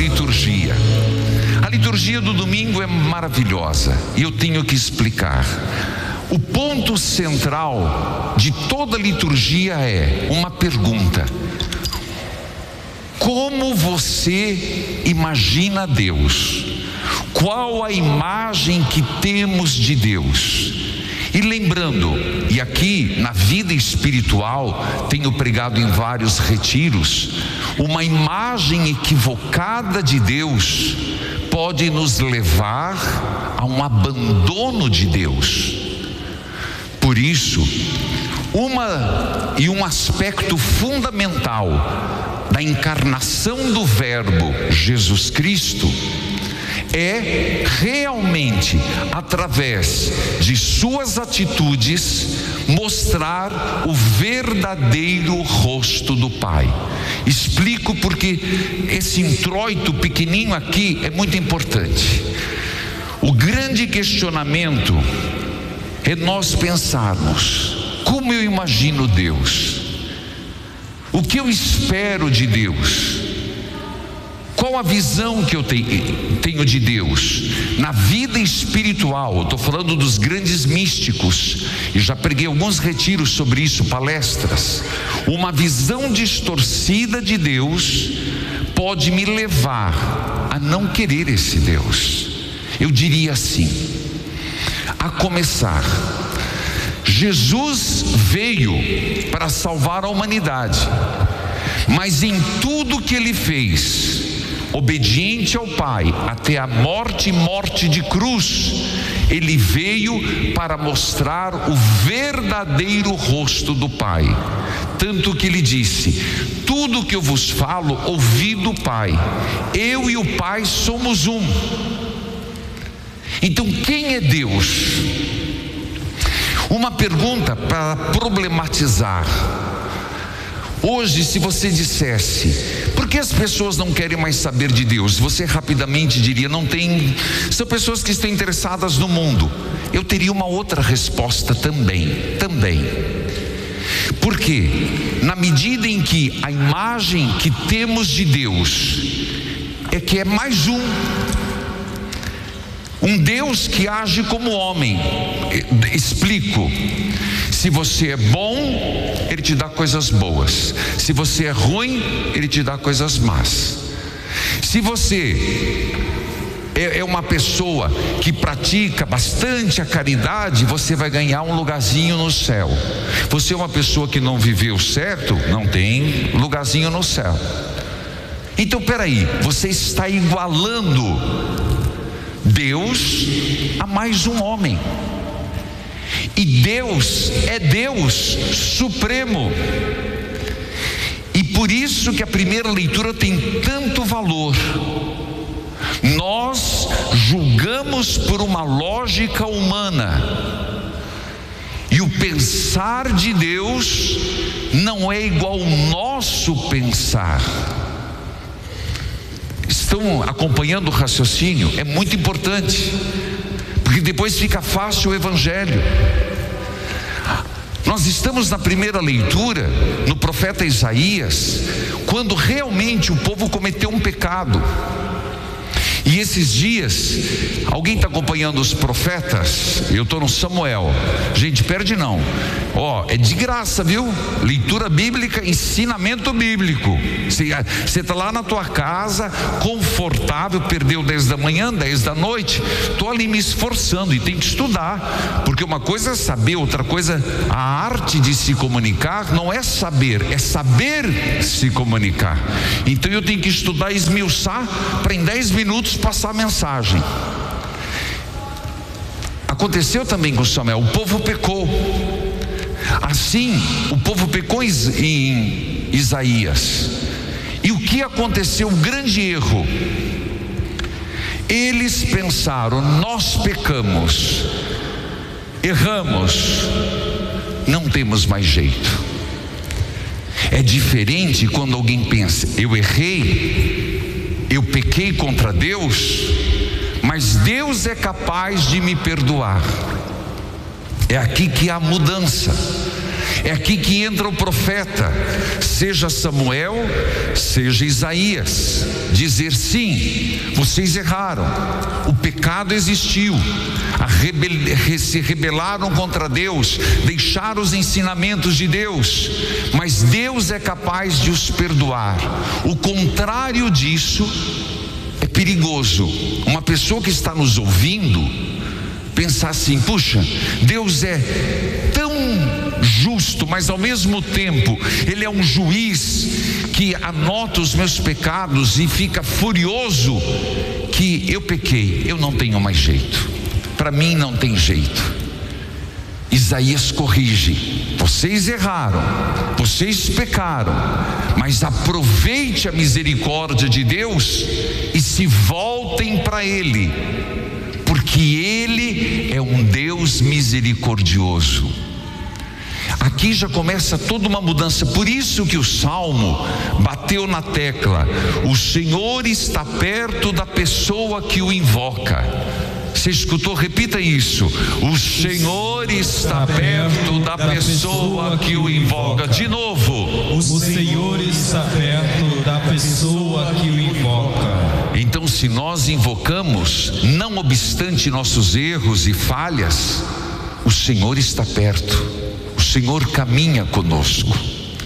liturgia. A liturgia do domingo é maravilhosa e eu tenho que explicar. O ponto central de toda liturgia é uma pergunta: como você imagina Deus? Qual a imagem que temos de Deus? E lembrando, e aqui na vida espiritual, tenho pregado em vários retiros, uma imagem equivocada de Deus pode nos levar a um abandono de Deus. Por isso, um aspecto fundamental da encarnação do Verbo Jesus Cristo é realmente, através de suas atitudes, mostrar o verdadeiro rosto do Pai. Explico porque esse introito pequenininho aqui é muito importante. O grande questionamento é nós pensarmos: como eu imagino Deus? O que eu espero de Deus? Qual a visão que eu tenho de Deus? Na vida espiritual, eu estou falando dos grandes místicos, e já preguei alguns retiros sobre isso, palestras. Uma visão distorcida de Deus pode me levar a não querer esse Deus. Eu diria assim, a começar, Jesus veio para salvar a humanidade, mas em tudo que Ele fez, obediente ao Pai, até a morte e morte de cruz, Ele veio para mostrar o verdadeiro rosto do Pai. Tanto que Ele disse: tudo que eu vos falo, ouvi do Pai. Eu e o Pai somos um. Então, quem é Deus? Uma pergunta para problematizar. Hoje, se você dissesse: por que as pessoas não querem mais saber de Deus? Você rapidamente diria: não tem, são pessoas que estão interessadas no mundo. Eu teria uma outra resposta também. Porque na medida em que a imagem que temos de Deus é que é mais um Deus que age como homem. Explico: se você é bom, Ele te dá coisas boas. Se você é ruim, Ele te dá coisas más. Se você é uma pessoa que pratica bastante a caridade, você vai ganhar um lugarzinho no céu. Você é uma pessoa que não viveu certo, não tem lugarzinho no céu. Então, peraí, você está igualando Deus a mais um homem. E Deus é Deus supremo. E por isso que a primeira leitura tem tanto valor. Nós julgamos por uma lógica humana, e o pensar de Deus não é igual ao nosso pensar. Estão acompanhando o raciocínio? É muito importante, porque depois fica fácil o evangelho. Nós estamos na primeira leitura, no profeta Isaías, quando realmente o povo cometeu um pecado. E esses dias, alguém está acompanhando os profetas? Eu estou no Samuel. Gente, perde não. É de graça, viu? Leitura bíblica, ensinamento bíblico. Você está lá na tua casa, confortável, perdeu 10 da manhã, 10 da noite. Estou ali me esforçando e tem que estudar. Porque uma coisa é saber, outra coisa, a arte de se comunicar não é saber, é saber se comunicar. Então eu tenho que estudar e esmiuçar para em 10 minutos passar a mensagem. Aconteceu também com Samuel, o povo pecou. Assim, o povo pecou em Isaías. E o que aconteceu? Um grande erro. Eles pensaram: nós pecamos, erramos, não temos mais jeito. É diferente quando alguém pensa: eu errei, eu pequei contra Deus, mas Deus é capaz de me perdoar. É aqui que há mudança. É aqui que entra o profeta, seja Samuel, seja Isaías, dizer: sim, vocês erraram, o pecado existiu, se rebelaram contra Deus, deixaram os ensinamentos de Deus, mas Deus é capaz de os perdoar. O contrário disso é perigoso. Uma pessoa que está nos ouvindo pensar assim: puxa, Deus é tão justo, mas ao mesmo tempo Ele é um juiz que anota os meus pecados e fica furioso que eu pequei, eu não tenho mais jeito, para mim não tem jeito. Isaías corrige: vocês erraram, vocês pecaram, mas aproveite a misericórdia de Deus e se voltem para Ele, porque Ele é um Deus misericordioso. Aqui já começa toda uma mudança. Por isso que o Salmo bateu na tecla: o Senhor está perto da pessoa que o invoca. Você escutou? Repita isso: o Senhor está perto da pessoa que o invoca. De novo: o Senhor está perto da pessoa que o invoca. Então, se nós invocamos, não obstante nossos erros e falhas, o Senhor está perto, o Senhor caminha conosco.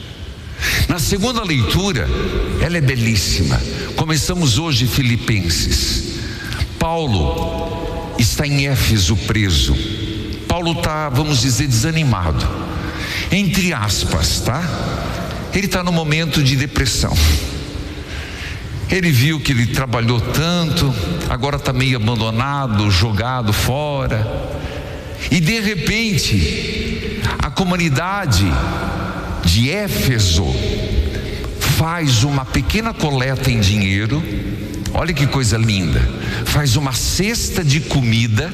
Na segunda leitura, ela é belíssima. Começamos hoje Filipenses. Paulo está em Éfeso preso. Paulo está, vamos dizer, desanimado, entre aspas, tá? Ele está num momento de depressão. Ele viu que ele trabalhou tanto, agora está meio abandonado, jogado fora. E de repente, a comunidade de Éfeso faz uma pequena coleta em dinheiro. Olha que coisa linda. Faz uma cesta de comida,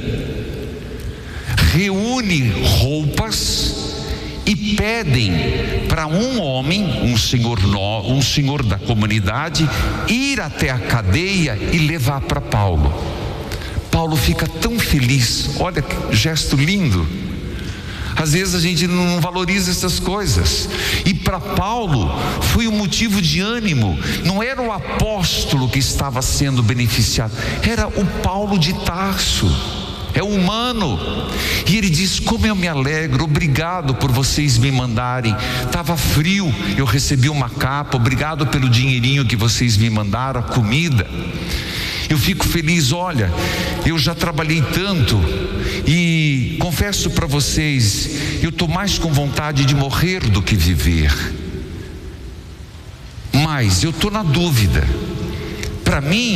reúne roupas e pedem para um homem, um senhor da comunidade, ir até a cadeia e levar para Paulo. Paulo fica tão feliz. Olha que gesto lindo. Às vezes a gente não valoriza essas coisas. E para Paulo foi um motivo de ânimo. Não era o apóstolo que estava sendo beneficiado, era o Paulo de Tarso. É humano. E ele diz: como eu me alegro, obrigado por vocês me mandarem. Estava frio, eu recebi uma capa, obrigado pelo dinheirinho que vocês me mandaram, a comida. Eu fico feliz. Olha, eu já trabalhei tanto e confesso para vocês, eu estou mais com vontade de morrer do que viver. Mas eu estou na dúvida. Para mim,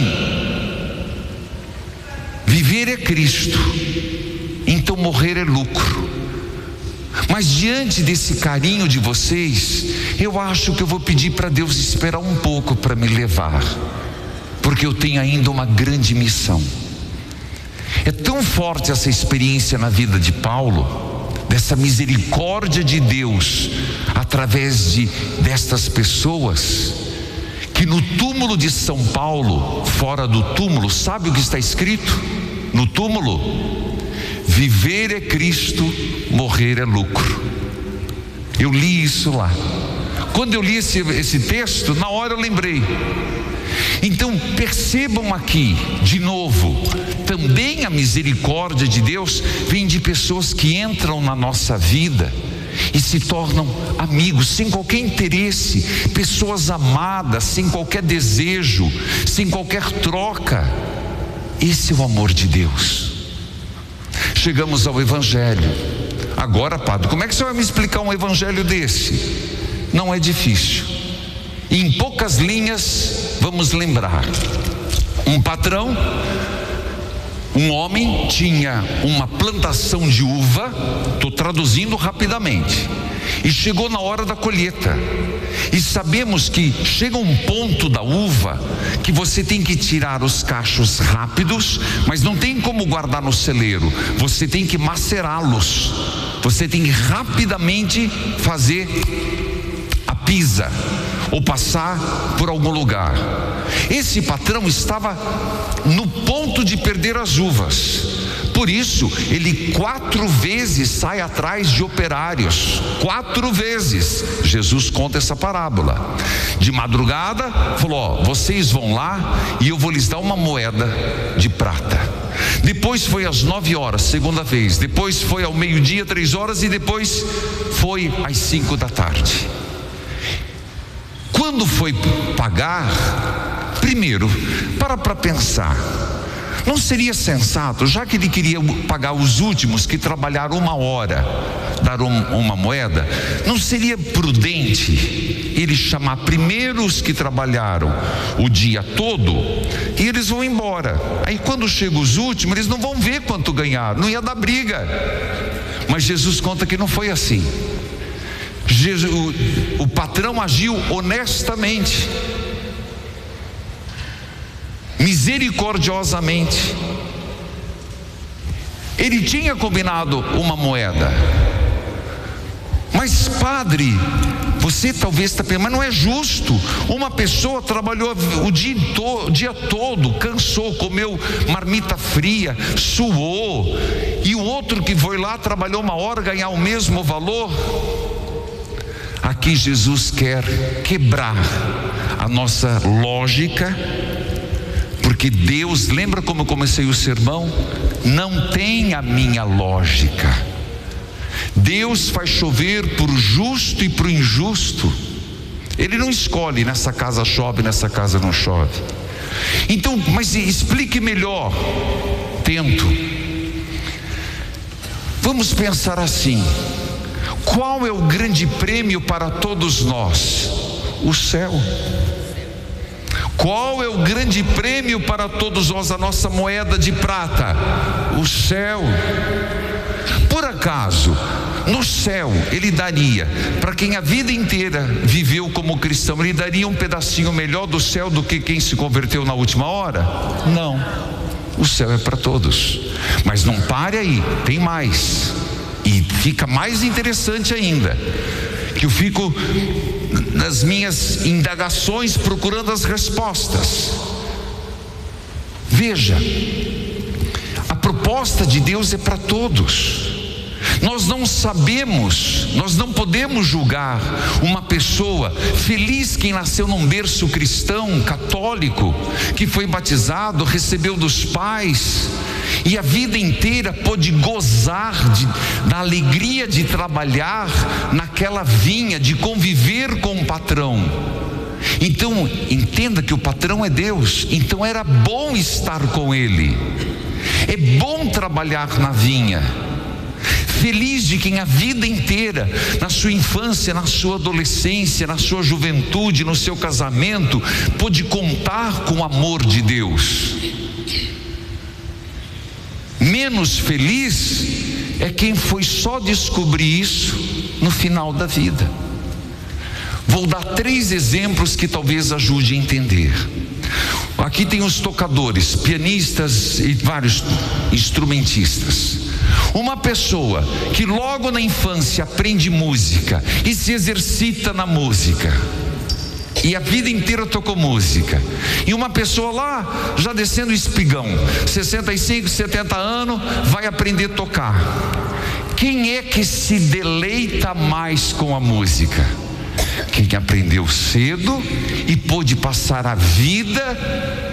viver é Cristo, então morrer é lucro. Mas diante desse carinho de vocês, eu acho que eu vou pedir para Deus esperar um pouco para me levar, porque eu tenho ainda uma grande missão. É tão forte essa experiência na vida de Paulo, dessa misericórdia de Deus através destas pessoas, que no túmulo de São Paulo, fora do túmulo, sabe o que está escrito no túmulo? Viver é Cristo, morrer é lucro. Eu li isso lá. Quando eu li esse texto, na hora eu lembrei. Então percebam aqui, de novo, também a misericórdia de Deus vem de pessoas que entram na nossa vida e se tornam amigos, sem qualquer interesse, pessoas amadas, sem qualquer desejo, sem qualquer troca. Esse é o amor de Deus. Chegamos ao Evangelho. Agora, padre, como é que você vai me explicar um evangelho desse? Não é difícil. E em poucas linhas, vamos lembrar. Um patrão, um homem, tinha uma plantação de uva, estou traduzindo rapidamente, e chegou na hora da colheita. E sabemos que chega um ponto da uva que você tem que tirar os cachos rápidos, mas não tem como guardar no celeiro, você tem que macerá-los, você tem que rapidamente fazer a pisa ou passar por algum lugar. Esse patrão estava no ponto de perder as uvas, Por isso, ele 4 vezes sai atrás de operários. 4 vezes. Jesus conta essa parábola. De madrugada, falou: ó, vocês vão lá e eu vou lhes dar uma moeda de prata. Depois foi às 9 horas, segunda vez. Depois foi ao meio-dia, 3 horas. E depois foi às 5 da tarde. Quando foi pagar, primeiro, para pensar, não seria sensato, já que ele queria pagar os últimos que trabalharam 1 hora, dar uma moeda, não seria prudente ele chamar primeiro os que trabalharam o dia todo e eles vão embora? Aí quando chegam os últimos, eles não vão ver quanto ganharam, não ia dar briga. Mas Jesus conta que não foi assim. O patrão agiu honestamente, misericordiosamente. Ele tinha combinado uma moeda. Mas padre, você talvez está pensando, mas não é justo. Uma pessoa trabalhou o dia todo, cansou, comeu marmita fria, suou, e o outro que foi lá trabalhou 1 hora, ganhar o mesmo valor. Aqui Jesus quer quebrar a nossa lógica, porque Deus, lembra como eu comecei o sermão? Não tem a minha lógica. Deus faz chover para o justo e para o injusto. Ele não escolhe, nessa casa chove, nessa casa não chove. Então, mas explique melhor. Tento. Vamos pensar assim: qual é o grande prêmio para todos nós? O céu. Qual é o grande prêmio para todos nós? A nossa moeda de prata? O céu. Por acaso, no céu, ele daria, para quem a vida inteira viveu como cristão, ele daria um pedacinho melhor do céu do que quem se converteu na última hora? Não. O céu é para todos. Mas não pare aí, tem mais. E fica mais interessante ainda, que eu fico nas minhas indagações procurando as respostas. Veja, a proposta de Deus é para todos. Nós não sabemos, nós não podemos julgar uma pessoa feliz que nasceu num berço cristão, católico, que foi batizado, recebeu dos pais e a vida inteira pôde gozar da alegria de trabalhar naquela vinha, de conviver com o patrão. Então entenda que o patrão é Deus, então era bom estar com ele, é bom trabalhar na vinha. Feliz de quem a vida inteira, na sua infância, na sua adolescência, na sua juventude, no seu casamento, pôde contar com o amor de Deus. Menos feliz é quem foi só descobrir isso no final da vida. Vou dar 3 exemplos que talvez ajude a entender. Aqui tem os tocadores, pianistas e vários instrumentistas. Uma pessoa que logo na infância aprende música e se exercita na música, e a vida inteira tocou música, e uma pessoa lá já descendo o espigão, 65, 70 anos, vai aprender a tocar. Quem é que se deleita mais com a música? Quem aprendeu cedo e pôde passar a vida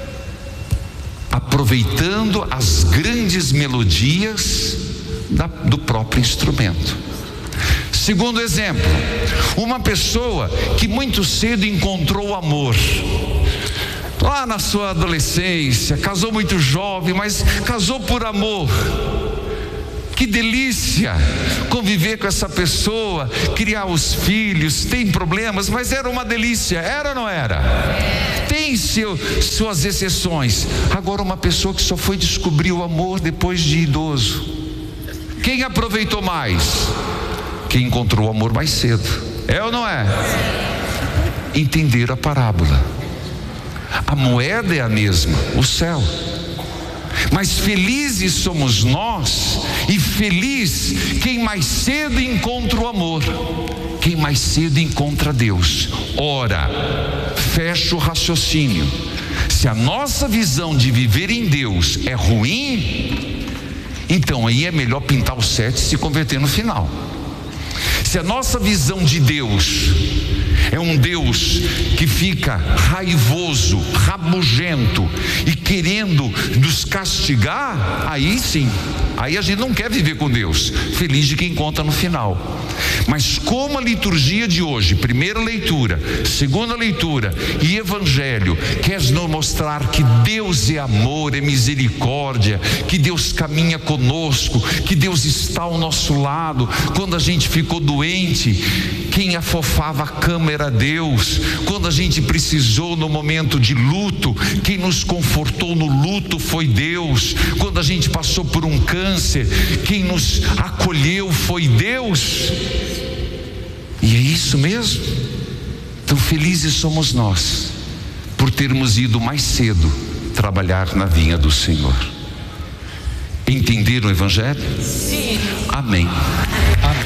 aproveitando as grandes melodias do próprio instrumento. Segundo exemplo, uma pessoa que muito cedo encontrou o amor, lá na sua adolescência, casou muito jovem, mas casou por amor. Que delícia conviver com essa pessoa, criar os filhos. Tem problemas, mas era uma delícia, era ou não era? Tem suas exceções. Agora uma pessoa que só foi descobrir o amor depois de idoso. Quem aproveitou mais? Quem encontrou o amor mais cedo. É ou não é? Entender a parábola. A moeda é a mesma, o céu. Mas felizes somos nós, e feliz quem mais cedo encontra o amor, quem mais cedo encontra Deus. Ora, fecha o raciocínio. Se a nossa visão de viver em Deus é ruim, Então aí é melhor pintar o 7 e se converter no final. Se a nossa visão de Deus é um Deus que fica raivoso, rabugento e querendo nos castigar, aí sim, aí a gente não quer viver com Deus. Feliz de quem encontra no final. Mas como a liturgia de hoje, primeira leitura, segunda leitura e evangelho, quer nos mostrar que Deus é amor, é misericórdia, que Deus caminha conosco, que Deus está ao nosso lado. Quando a gente ficou doente, quem afofava a cama era Deus. Quando a gente precisou no momento de luto, quem nos confortou no luto foi Deus. Quando a gente passou por um câncer, quem nos acolheu foi Deus. E é isso mesmo. Então felizes somos nós por termos ido mais cedo trabalhar na vinha do Senhor. Entenderam o evangelho? Sim. Amém. Amém.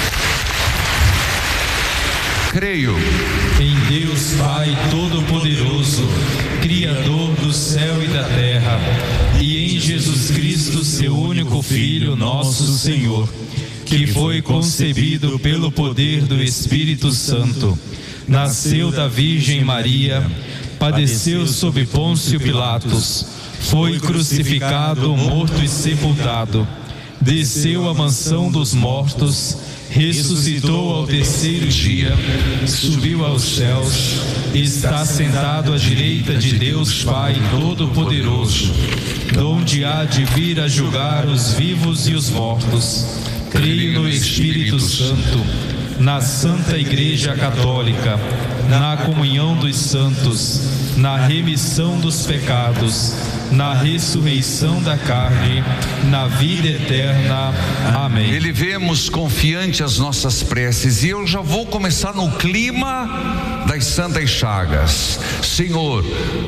Creio Em Deus Pai Todo-Poderoso, Criador do céu e da terra, e em Jesus Cristo, seu único Filho, nosso Senhor, que foi concebido pelo poder do Espírito Santo, nasceu da Virgem Maria, padeceu sob Pôncio Pilatos, foi crucificado, morto e sepultado, desceu à mansão dos mortos, ressuscitou ao terceiro dia, subiu aos céus, está sentado à direita de Deus Pai Todo-Poderoso, donde há de vir a julgar os vivos e os mortos. Creio no Espírito Santo, na Santa Igreja Católica, na comunhão dos santos, na remissão dos pecados, na ressurreição da carne, na vida eterna. Amém. Elevemos confiante as nossas preces, e eu já vou começar no clima das Santas Chagas. Senhor,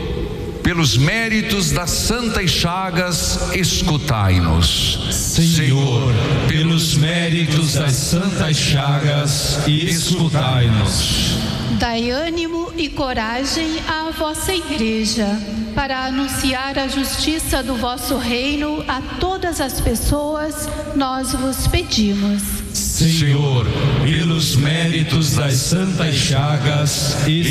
pelos méritos das Santas Chagas, escutai-nos. Senhor, pelos méritos das Santas Chagas, escutai-nos. Dai ânimo e coragem à vossa Igreja, para anunciar a justiça do vosso reino a todas as pessoas, nós vos pedimos. Senhor, pelos méritos das Santas Chagas,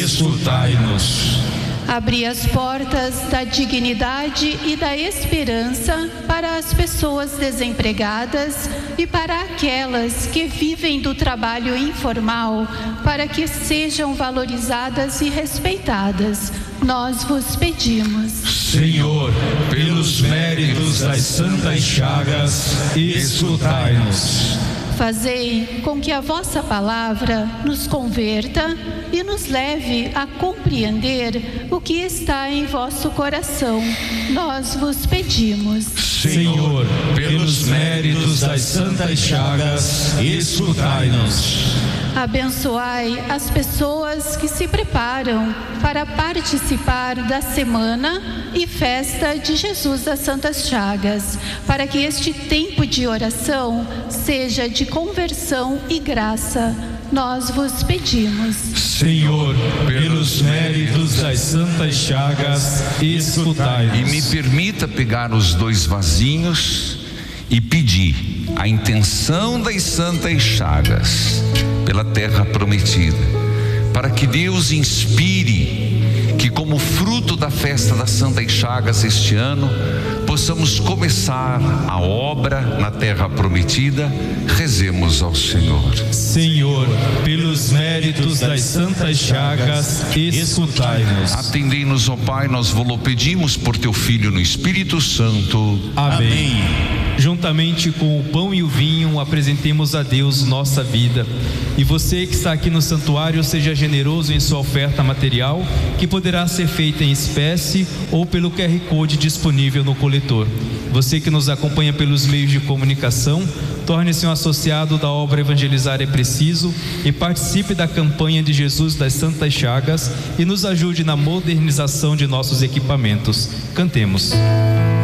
escutai-nos. Abri as portas da dignidade e da esperança para as pessoas desempregadas e para aquelas que vivem do trabalho informal, para que sejam valorizadas e respeitadas. Nós vos pedimos. Senhor, pelos méritos das Santas Chagas, escutai-nos. Fazei com que a vossa palavra nos converta e nos leve a compreender o que está em vosso coração. Nós vos pedimos. Senhor, pelos méritos das Santas Chagas, escutai-nos. Abençoai as pessoas que se preparam para participar da semana e festa de Jesus das Santas Chagas, para que este tempo de oração seja de conversão e graça. Nós vos pedimos. Senhor, pelos méritos das Santas Chagas, escutai-nos. E me permita pegar os 2 vasinhos e pedir a intenção das Santas Chagas pela terra prometida, para que Deus inspire que, como fruto da festa das Santas Chagas este ano, possamos começar a obra na terra prometida. Rezemos ao Senhor. Senhor, pelos méritos das Santas Chagas, escutai-nos. Atendei-nos, ó Pai, nós vos pedimos por teu Filho no Espírito Santo. Amém. Juntamente com o pão e o vinho, apresentemos a Deus nossa vida. E você que está aqui no santuário, seja generoso em sua oferta material, que poderá ser feita em espécie ou pelo QR Code disponível no coletor. Você que nos acompanha pelos meios de comunicação, torne-se um associado da obra Evangelizar é Preciso e participe da campanha de Jesus das Santas Chagas e nos ajude na modernização de nossos equipamentos. Cantemos.